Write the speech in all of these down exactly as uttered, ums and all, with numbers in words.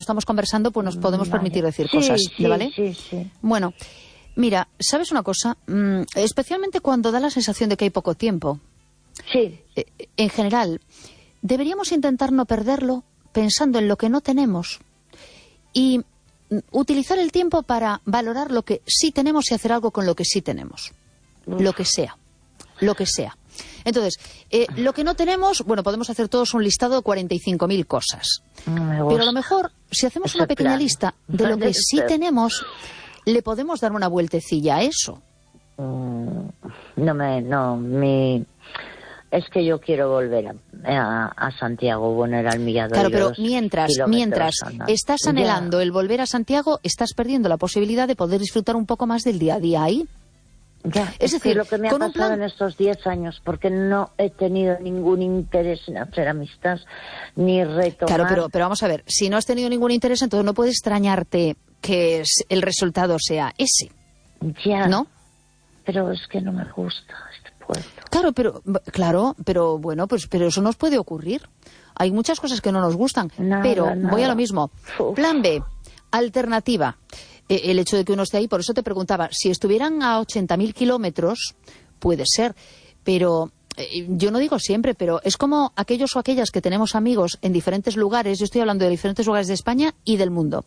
estamos conversando, pues nos podemos vale. permitir decir sí, cosas, sí, ¿vale? Sí, sí. Bueno, mira, ¿sabes una cosa? Mm, especialmente cuando da la sensación de que hay poco tiempo. Sí. Eh, en general, deberíamos intentar no perderlo pensando en lo que no tenemos y mm, utilizar el tiempo para valorar lo que sí tenemos y hacer algo con lo que sí tenemos. Uf. Lo que sea, lo que sea. Entonces, eh, lo que no tenemos, bueno, podemos hacer todos un listado de cuarenta y cinco mil cosas. Pero a lo mejor, si hacemos Ese una pequeña plan. lista de lo que sí tenemos, le podemos dar una vueltecilla a eso. Mm, no me, no, mi... Es que yo quiero volver a, a, a Santiago, bueno, era el millado. Claro, pero mientras, mientras estás anhelando ya. el volver a Santiago, estás perdiendo la posibilidad de poder disfrutar un poco más del día a día ahí. Ya, es, es decir, lo que me ha con pasado un plan... en estos diez años, porque no he tenido ningún interés en hacer amistad, ni retomar... Claro, pero, pero vamos a ver, si no has tenido ningún interés, entonces no puede extrañarte que el resultado sea ese. Ya, ¿no? Pero es que no me gusta este pueblo. Claro, pero, claro, pero bueno, pues pero eso nos puede ocurrir. Hay muchas cosas que no nos gustan, nada, pero nada. voy a lo mismo. Uf. Plan B, alternativa. El hecho de que uno esté ahí, por eso te preguntaba, si estuvieran a ochenta mil kilómetros, puede ser, pero eh, yo no digo siempre, pero es como aquellos o aquellas que tenemos amigos en diferentes lugares, yo estoy hablando de diferentes lugares de España y del mundo,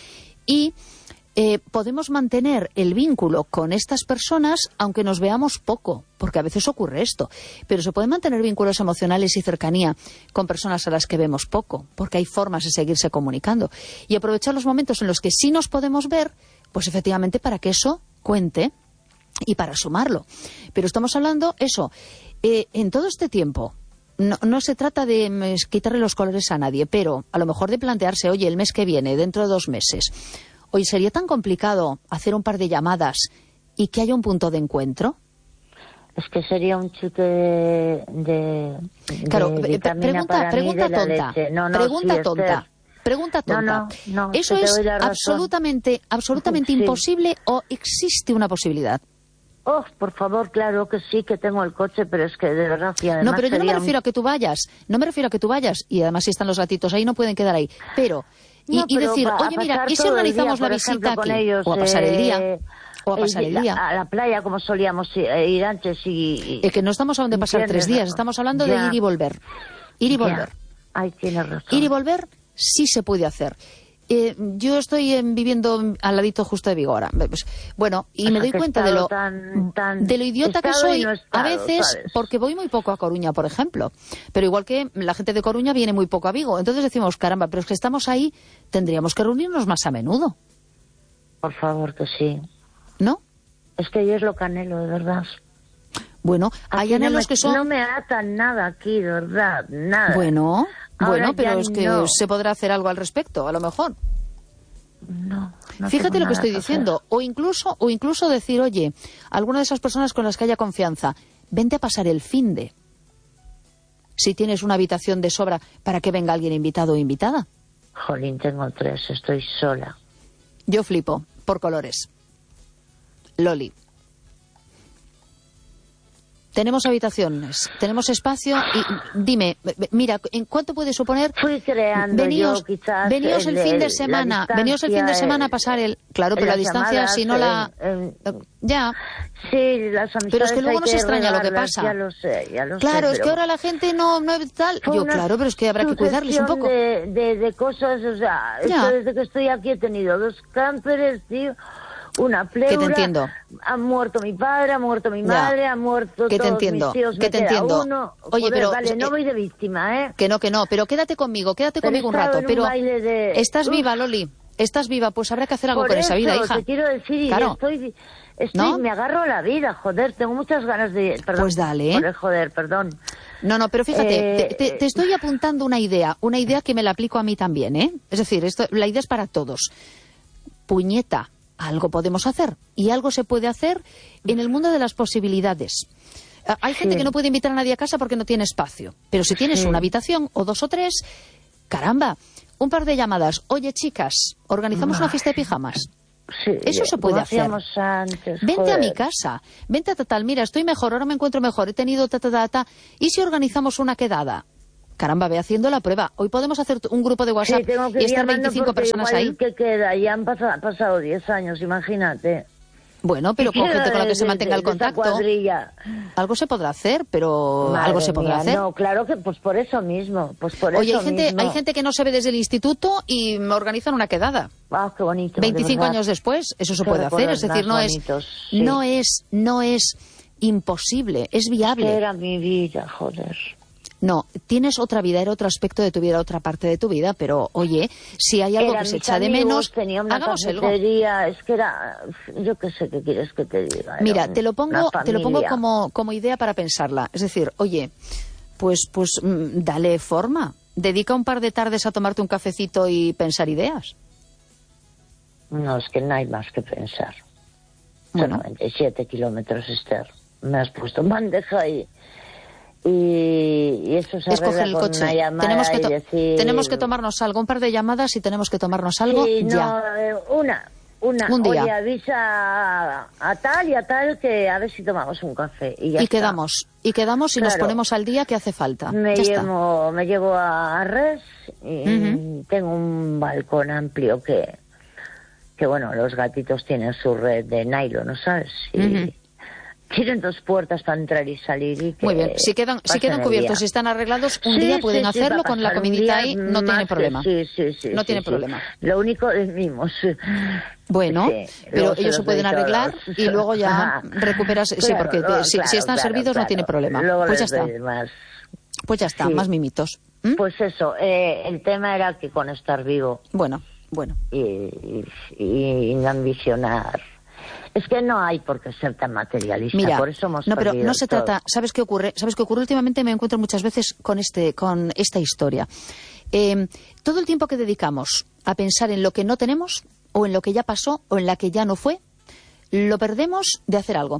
y eh, podemos mantener el vínculo con estas personas aunque nos veamos poco, porque a veces ocurre esto, pero se pueden mantener vínculos emocionales y cercanía con personas a las que vemos poco, porque hay formas de seguirse comunicando, y aprovechar los momentos en los que sí nos podemos ver, pues efectivamente para que eso cuente y para sumarlo. Pero estamos hablando, eso, eh, en todo este tiempo, no, no se trata de eh, quitarle los colores a nadie, pero a lo mejor de plantearse, oye, el mes que viene, dentro de dos meses, oye, ¿sería tan complicado hacer un par de llamadas y que haya un punto de encuentro? Es que sería un chute de, de, claro, de vitamina pregunta, para pregunta mí de tonta, la leche. No, no, pregunta sí, tonta. Esther. Pregunta tonta. No, no, no, ¿Eso es razón. absolutamente, absolutamente sí. imposible o existe una posibilidad? Oh, por favor, claro que sí, que tengo el coche, pero es que de verdad... Y además no, pero yo no me refiero un... a que tú vayas, no me refiero a que tú vayas, y además si están los gatitos ahí no pueden quedar ahí, pero... Y, no, y pero decir, oye, mira, ¿y si organizamos día, la visita ejemplo, aquí? Ellos, o a pasar el día, eh, o a pasar el, el día. A la playa, como solíamos ir antes y... Es que no estamos hablando de pasar tres días, estamos hablando ya. de ir y volver. Ir y volver. Ay, tienes razón. Ir y volver sí se puede hacer. Eh, yo estoy eh, viviendo al ladito justo de Vigora. Pues, bueno, y o me sea, doy cuenta de lo, tan, tan de lo idiota que soy no estado, a veces, ¿sabes? Porque voy muy poco a Coruña, por ejemplo. Pero igual que la gente de Coruña viene muy poco a Vigo. Entonces decimos, caramba, pero es que estamos ahí, tendríamos que reunirnos más a menudo. Por favor, que sí. ¿No? Es que yo es lo que anhelo, de verdad. Bueno, hay aquí anhelos no me, que son... No me atan nada aquí, de verdad, nada. Bueno, Ahora bueno, pero es que no. se podrá hacer algo al respecto, a lo mejor. No, no Fíjate lo que estoy que diciendo, o incluso, o incluso decir, oye, alguna de esas personas con las que haya confianza, vente a pasar el finde. Si tienes una habitación de sobra para que venga alguien invitado o invitada. Jolín, tengo tres, estoy sola. Yo flipo, por colores. Loli. Tenemos habitaciones, tenemos espacio y dime, mira, ¿en cuánto puede suponer? Fui creando veníos, yo quizás veníos el, el fin de semana, veníos el fin de semana a pasar el, claro, pero la distancia llamadas, si no la, en, en, ya. Sí, las amistades. Pero es que luego hay no se que extraña lo que regalarlas, pasa. Ya lo sé, ya lo claro, sé, es que ahora la gente no, no es tal. Yo, claro, pero es que habrá que cuidarles un poco. De, de, de cosas, o sea, es que desde que estoy aquí he tenido dos cánceres, tío. Una pleura, que te entiendo. Ha muerto mi padre, ha muerto mi madre, ya. ha muerto que todos te entiendo. mis tíos, que me te queda entiendo. uno. Oye, Joder, pero vale, no eh, voy de víctima, ¿eh? Que no, que no, pero quédate conmigo, quédate pero conmigo un rato. Un pero baile de... estás Uf. viva, Loli, estás viva, pues habrá que hacer algo Por con eso, esa vida, hija. Te quiero decir, claro. estoy, estoy ¿No? me agarro a la vida, joder, tengo muchas ganas de... Perdón, pues dale. Por el joder, perdón. No, no, pero fíjate, eh, te, te, te estoy apuntando una idea, una idea que me la aplico a mí también, ¿eh? Es decir, esto, la idea es para todos. Puñeta, algo podemos hacer, y algo se puede hacer en el mundo de las posibilidades. Hay gente sí. que no puede invitar a nadie a casa porque no tiene espacio, pero si tienes sí. una habitación o dos o tres, caramba, un par de llamadas, oye chicas, organizamos no. una fiesta de pijamas. Sí, eso se puede hacer. Antes, vente joder. a mi casa, vente a tal, mira, estoy mejor, ahora me encuentro mejor, he tenido ta, ta, ta, ta, y si organizamos una quedada, caramba, ve haciendo la prueba. Hoy podemos hacer un grupo de WhatsApp sí, tengo que y estar llamando veinticinco personas igual ahí. Que queda, ya han pasado, pasado diez años, imagínate. Bueno, pero con gente con la que se mantenga el de, de contacto. Cuadrilla. Algo se podrá hacer, pero Madre algo se podrá mía, hacer. No, claro que pues por eso mismo, pues por Oye, eso hay gente, mismo. hay gente que no se ve desde el instituto y organizan una quedada. Ah, qué bonito. veinticinco de años después, eso se Qué puede hacer, es recuerdos decir, no más es, bonitos, sí. no es, no es imposible, es viable. Era mi vida, joder. No, tienes otra vida, era otro aspecto de tu vida, otra parte de tu vida, pero oye, si hay algo Era que se mis echa de amigos, menos, tenía una hagamos algo. cafetería, es que era, yo qué sé qué quieres que te diga. Era Mira, un- te lo pongo, una te lo pongo familia. como, como idea para pensarla. Es decir, oye, pues, pues mm, dale forma. Dedica un par de tardes a tomarte un cafecito y pensar ideas. No, es que no hay más que pensar. Bueno. Son noventa y siete kilómetros, Esther. Me has puesto en bandeja y, y, y eso se Escoge arregla el con coche. una llamada Tenemos que, y to- decir... tenemos que tomarnos algo, un par de llamadas y tenemos que tomarnos algo Sí, ya. no, eh, una, una. Un día. Oye, avisa a, a tal y a tal que a ver si tomamos un café. Y ya Y está. quedamos, y quedamos y nos Claro. ponemos al día que hace falta. Me ya está. llevo, me llevo a Res y Ujú. tengo un balcón amplio que, que, bueno, los gatitos tienen su red de nylon, ¿no sabes? Y Ujú. tienen dos puertas para entrar y salir y que Muy bien, si quedan, si pasen quedan el cubiertos día. y están arreglados, un Sí, día pueden sí, sí, hacerlo para con la pasar un comidita día ahí, no más tiene que- problema. Sí, sí, sí. No sí, tiene sí. problema. Lo único es mimos. Bueno, Sí, pero luego se ellos se los pueden doy arreglar todos. y luego ya recuperas. Sí, Claro, porque luego, te- si, claro, si están claro, servidos no claro. tiene problema. Luego Pues ya les está. doy más. Pues ya está, Sí. más mimitos. ¿Mm? Pues eso, eh, el tema era que con estar vivo Bueno, bueno. y, y, y no ambicionar. Es que no hay por qué ser tan materialista, Mira, por eso hemos no, pero perdido no se todo. trata. ¿Sabes qué ocurre? ¿Sabes qué ocurre? Últimamente me encuentro muchas veces con este, con esta historia. Eh, todo el tiempo que dedicamos a pensar en lo que no tenemos, o en lo que ya pasó, o en la que ya no fue, lo perdemos de hacer algo.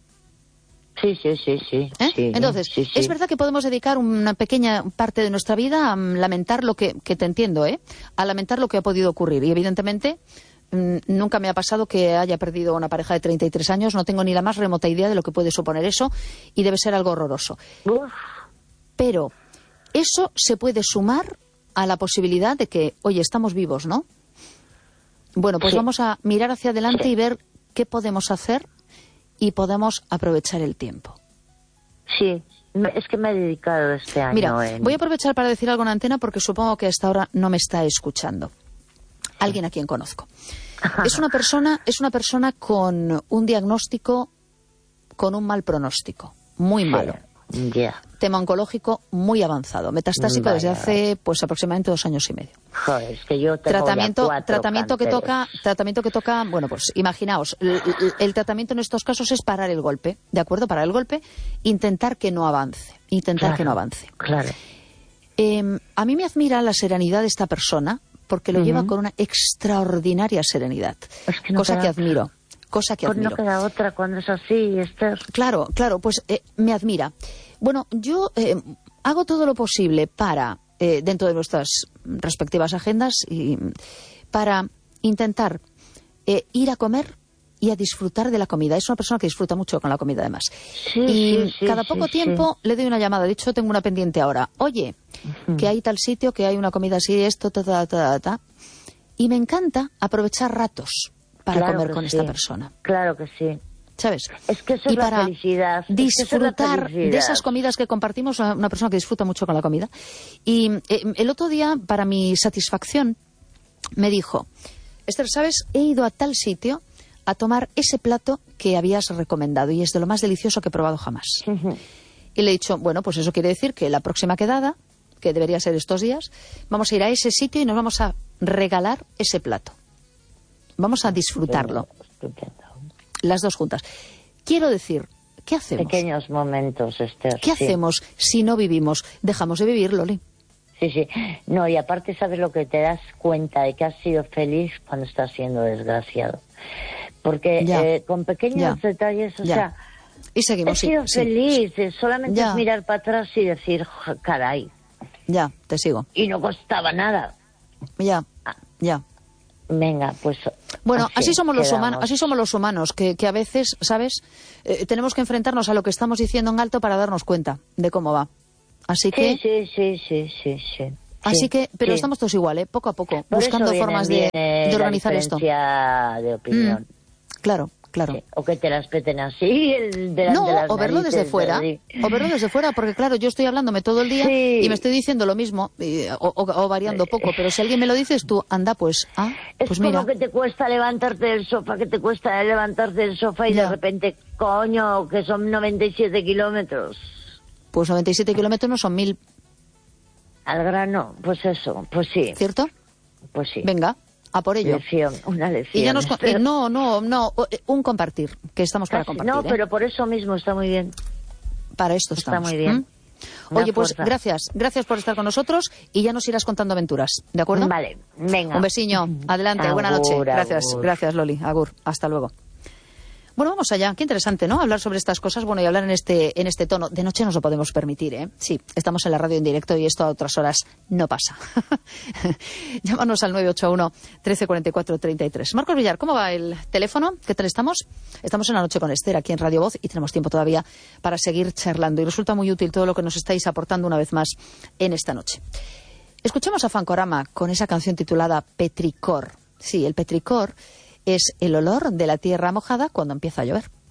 Sí, sí, sí, sí. ¿Eh? sí Entonces, sí, sí. es verdad que podemos dedicar una pequeña parte de nuestra vida a mm, lamentar lo que, que te entiendo, ¿eh? A lamentar lo que ha podido ocurrir. Y evidentemente, mm, nunca me ha pasado que haya perdido una pareja de treinta y tres años. No tengo ni la más remota idea de lo que puede suponer eso y debe ser algo horroroso. Uf, Pero eso se puede sumar a la posibilidad de que, oye, estamos vivos, ¿no? Bueno, pues Sí. vamos a mirar hacia adelante Sí. y ver qué podemos hacer y podemos aprovechar el tiempo. sí, me- es que me he dedicado este año Mira, en... voy a aprovechar para decir algo en antena porque supongo que hasta ahora no me está escuchando. Alguien a quien conozco. Es una persona, es una persona con un diagnóstico, con un mal pronóstico, muy Sí, malo. Ya, Tema oncológico muy avanzado, metastásico Vaya. desde hace pues aproximadamente dos años y medio. joder, es que yo tengo Tratamiento, ya cuatro tratamiento que cánceres. toca, tratamiento que toca, bueno, pues imaginaos, el, el- el tratamiento en estos casos es parar el golpe, ¿de acuerdo? Parar el golpe, intentar que no avance, intentar Claro, que no avance. Claro. Eh, a mí me admira la serenidad de esta persona porque lo Ujú. lleva con una extraordinaria serenidad, Es que no cosa queda que otra. admiro, cosa que Pues admiro. no queda otra cuando es así, Esther. Claro, claro, pues eh, me admira. Bueno, yo eh, hago todo lo posible para, eh, dentro de nuestras respectivas agendas, y para intentar eh, ir a comer y a disfrutar de la comida. Es una persona que disfruta mucho con la comida, además. Sí, y sí, sí, cada sí, poco sí. tiempo le doy una llamada. De hecho, tengo una pendiente ahora. Oye, que hay tal sitio, que hay una comida así, esto, ta, ta, ta, ta, ta. Y me encanta aprovechar ratos para Claro comer que con sí. esta persona. Claro que sí. ¿Sabes? Es que eso y es la para felicidad. Es que eso es la disfrutar felicidad. de esas comidas que compartimos, una una persona que disfruta mucho con la comida. Y eh, el otro día, para mi satisfacción, me dijo, Esther, ¿sabes? He ido a tal sitio a tomar ese plato que habías recomendado y es de lo más delicioso que he probado jamás. Ujú. Y le he dicho, bueno, pues eso quiere decir que la próxima quedada, que debería ser estos días, vamos a ir a ese sitio y nos vamos a regalar ese plato. Vamos a disfrutarlo. Estupendo. Las dos juntas. Quiero decir, ¿qué hacemos? Pequeños momentos, Esther. ¿Qué sí. hacemos si no vivimos? Dejamos de vivir, Loli. Sí, sí. No, y aparte sabes lo que te das cuenta de que has sido feliz cuando estás siendo desgraciado. Porque Ya. eh, con pequeños Ya. detalles, o Ya. sea, Y he seguimos, sí, sido sí, feliz. eh, Solamente Ya. es mirar para atrás y decir, "Jo, caray". Ya, te sigo. Y no costaba nada. Ya, ya. Venga, pues... Bueno, así, somos los quedamos. humanos, así somos los humanos, que, que a veces, ¿sabes? Eh, tenemos que enfrentarnos a lo que estamos diciendo en alto para darnos cuenta de cómo va. Así Sí, que... sí, sí, sí, sí, sí. Así Sí, que, pero sí. estamos todos igual, ¿eh? Poco a poco, Por buscando eso viene- formas de, viene de organizar la esto. diferencia de opinión. Mm, claro, claro. Sí. O que te las peten así, el, delante No, de las o verlo desde narices, fuera, así. o verlo desde fuera, porque claro, yo estoy hablándome todo el día Sí. y me estoy diciendo lo mismo, y- o, o- o variando poco, pero si alguien me lo dices tú, anda, pues, ah, Es pues como mira. que te cuesta levantarte del sofá, que te cuesta levantarte del sofá y Ya. de repente, coño, que son noventa y siete kilómetros. Pues noventa y siete kilómetros no son mil, Al grano, pues eso, pues sí, ¿cierto? pues sí. Venga, a por ello. Lección, una lección. Y ya nos... con- Pero y no, no, no, o- eh, un compartir, que estamos para casi- compartir, no, ¿eh? pero por eso mismo está muy bien. Para esto Está estamos. muy bien. ¿Mm? Una Oye, pues fuerza. gracias, gracias por estar con nosotros y ya nos irás contando aventuras, ¿de acuerdo? Vale, venga. Un besiño, adelante, buena noche. Agur, Gracias, agur. gracias Loli, agur, hasta luego. Bueno, vamos allá. Qué interesante, ¿no? Hablar sobre estas cosas, bueno, y hablar en este, en este tono. De noche nos lo podemos permitir, ¿eh? Sí, estamos en la radio en directo y esto a otras horas no pasa. Llámanos al nueve ocho uno, trece cuarenta y cuatro, treinta y tres. Marcos Villar, ¿cómo va el teléfono? ¿Qué tal estamos? Estamos en la noche con Esther aquí en Radio Voz y tenemos tiempo todavía para seguir charlando. Y resulta muy útil todo lo que nos estáis aportando una vez más en esta noche. Escuchemos a Fancorama con esa canción titulada Petricor. Sí, el petricor es el olor de la tierra mojada cuando empieza a llover.